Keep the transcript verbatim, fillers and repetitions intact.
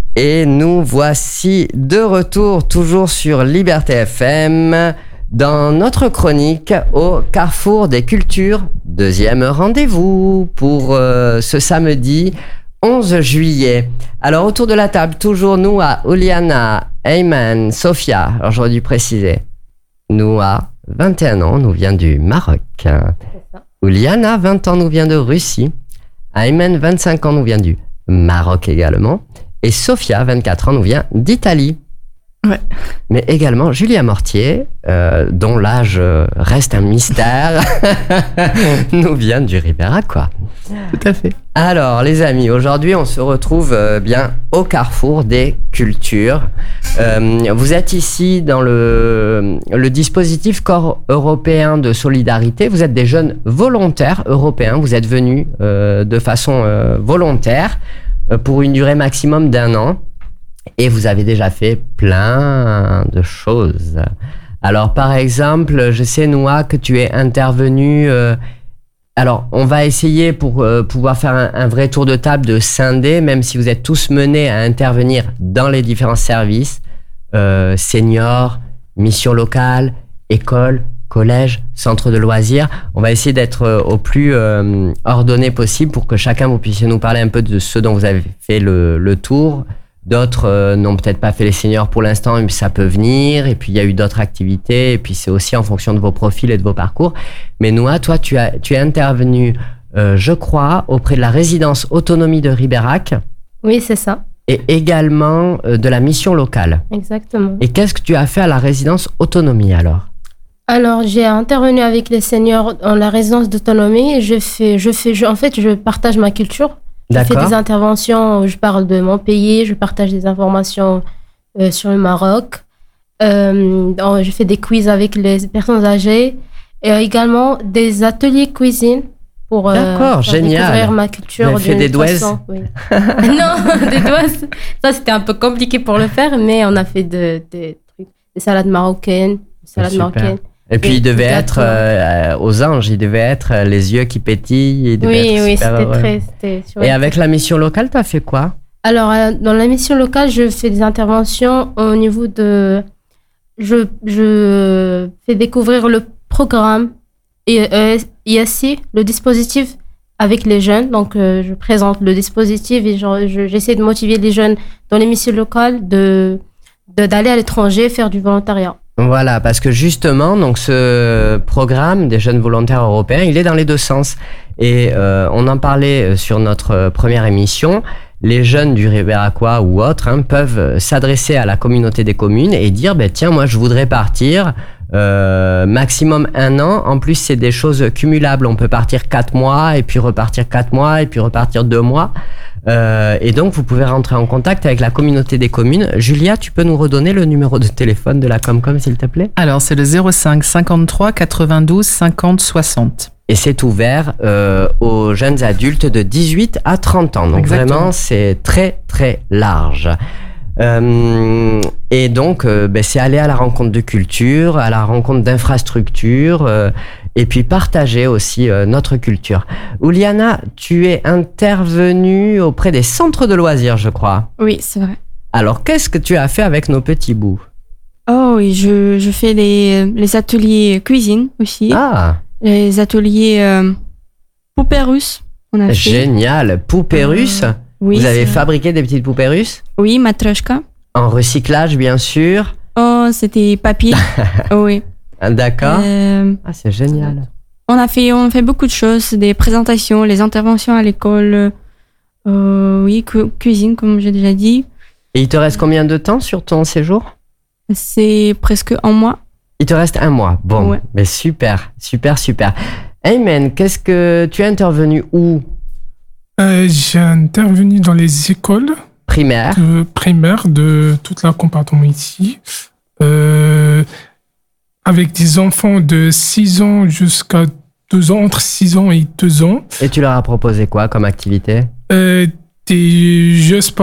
Et nous voici de retour, toujours sur Liberté F M, dans notre chronique au Carrefour des Cultures. Deuxième rendez-vous pour euh, ce samedi onze juillet. Alors, autour de la table, toujours nous à Uliana, Ayman, Sophia. Alors, j'aurais dû préciser. Nous à vingt et un ans, nous vient du Maroc. Uliana, vingt ans, nous vient de Russie. Ayman, vingt-cinq ans, nous vient du Maroc également. Et Sophia, vingt-quatre ans, nous vient d'Italie. Ouais. Mais également Julia Mortier, euh, dont l'âge reste un mystère, nous vient du Ribérac, quoi. Tout à fait. Alors, les amis, aujourd'hui, on se retrouve euh, bien au Carrefour des Cultures. Euh, vous êtes ici dans le, le dispositif Corps européen de solidarité. Vous êtes des jeunes volontaires européens. Vous êtes venus euh, de façon euh, volontaire euh, pour une durée maximum d'un an. Et vous avez déjà fait plein de choses. Alors, par exemple, je sais, Noah, que tu es intervenu... Euh, alors, on va essayer pour euh, pouvoir faire un, un vrai tour de table de scinder, même si vous êtes tous menés à intervenir dans les différents services, euh, seniors, mission locale, école, collège, centre de loisirs. On va essayer d'être euh, au plus euh, ordonné possible pour que chacun, vous puissiez nous parler un peu de ce dont vous avez fait le, le tour. D'autres euh, n'ont peut-être pas fait les seniors pour l'instant, mais ça peut venir. Et puis, il y a eu d'autres activités. Et puis, c'est aussi en fonction de vos profils et de vos parcours. Mais Noah, toi, tu, as, tu es intervenu, euh, je crois, auprès de la résidence autonomie de Ribérac. Oui, c'est ça. Et également euh, de la mission locale. Exactement. Et qu'est-ce que tu as fait à la résidence autonomie, alors ? Alors, j'ai intervenu avec les seniors dans la résidence d'autonomie. Et je fais, je fais, je, en fait, je partage ma culture. Je D'accord. fais des interventions où je parle de mon pays, je partage des informations euh, sur le Maroc. Euh, je fais des quiz avec les personnes âgées et également des ateliers cuisine pour euh, D'accord, génial. découvrir ma culture. Vous avez fait des douaises ? Oui. Non, des douaises. Ça, c'était un peu compliqué pour le faire, mais on a fait de, de, trucs, des salades marocaines, des salades Super. marocaines. Et puis, Et il devait gâteaux. être euh, aux anges, il devait être euh, les yeux qui pétillent. Il devait Oui, être oui, super c'était heureux. très... C'était sur- Et avec la mission locale, tu as fait quoi ? Alors, euh, dans la mission locale, je fais des interventions au niveau de... Je, je fais découvrir le programme I S C, le dispositif avec les jeunes. Donc, euh, je présente le dispositif et genre, je, j'essaie de motiver les jeunes dans les missions locales de, de, d'aller à l'étranger faire du volontariat. Voilà, parce que justement, donc ce programme des jeunes volontaires européens, il est dans les deux sens. Et euh, on en parlait sur notre première émission. Les jeunes du Ribéracois ou autres hein, peuvent s'adresser à la communauté des communes et dire ben, « Tiens, moi, je voudrais partir euh, maximum un an. En plus, c'est des choses cumulables. On peut partir quatre mois et puis repartir quatre mois et puis repartir deux mois. Euh, et donc, vous pouvez rentrer en contact avec la communauté des communes. Julia, tu peux nous redonner le numéro de téléphone de la Comcom, s'il te plaît ? Alors, c'est le zéro cinq cinquante-trois quatre-vingt-douze cinquante soixante. Et c'est ouvert euh, aux jeunes adultes de dix-huit à trente ans. Donc Exactement. vraiment, c'est très, très large. Euh, et donc, euh, ben, c'est aller à la rencontre de culture, à la rencontre d'infrastructures, euh, et puis partager aussi euh, notre culture. Uliana, tu es intervenue auprès des centres de loisirs, je crois. Oui, c'est vrai. Alors, qu'est-ce que tu as fait avec nos petits bouts ? Oh oui, je, je fais les, les ateliers cuisine aussi. Ah, Les ateliers euh, poupées russes, on a fait. génial. Poupées russes. Oui, Vous avez c'est- fabriqué des petites poupées russes ? Oui, matryoshka. En recyclage, bien sûr. Oh, c'était papier. Oh, oui. Ah, d'accord. Euh, Ah, c'est génial. on a fait, on a fait beaucoup de choses, des présentations, les interventions à l'école. Euh, oui, cu- cuisine, comme j'ai déjà dit. Et il te reste combien de temps sur ton séjour ? C'est presque un mois. Il te reste un mois. Bon, Ouais. mais super, super, super. Ayman, qu'est-ce que tu es intervenu où ? Euh, j'ai intervenu dans les écoles Primaire. de primaires de toute la compartiment ici, euh, avec des enfants de six ans jusqu'à deux ans, entre six ans et deux ans. Et tu leur as proposé quoi comme activité ? Euh, des jeux sportifs